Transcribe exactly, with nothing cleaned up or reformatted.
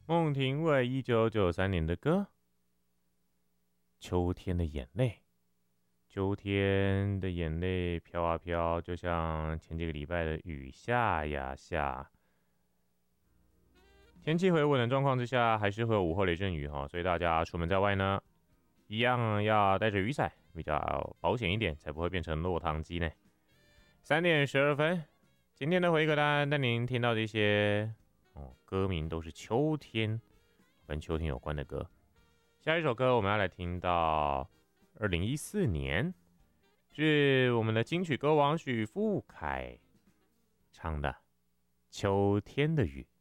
孟庭苇一九九三年的歌《秋天的眼泪》。秋天的眼泪飘啊飘，就像前几个礼拜的雨下呀下。天气回稳的状况之下，还是会有午后雷阵雨哈，所以大家出门在外呢，一样要带着雨伞，比较保险一点，才不会变成落汤鸡呢。三点十二分，今天的回歌单带您听到这些哦，歌名都是秋天，跟秋天有关的歌。下一首歌我们要来听到二零一四年，是我们的金曲歌王许富凯唱的《秋天的雨》。